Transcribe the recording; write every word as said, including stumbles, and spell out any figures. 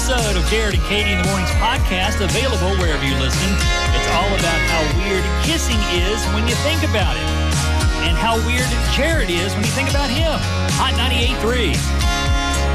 episode of Jared and Katie in the Mornings podcast, available wherever you listen. It's all about how weird kissing is when you think about it, and how weird Jared is when you think about him. Hot ninety-eight point three.